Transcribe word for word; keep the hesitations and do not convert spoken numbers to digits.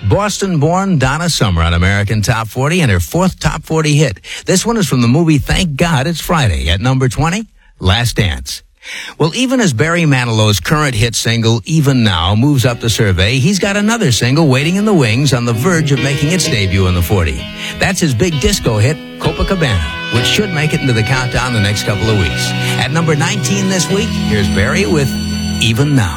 Boston-born Donna Summer on American Top forty and her fourth Top forty hit. This one is from the movie Thank God It's Friday. At number twenty, Last Dance. Well, even as Barry Manilow's current hit single, Even Now, moves up the survey, he's got another single waiting in the wings on the verge of making its debut in the forty. That's his big disco hit, Copacabana, which should make it into the countdown the next couple of weeks. At number nineteen this week, here's Barry with Even Now.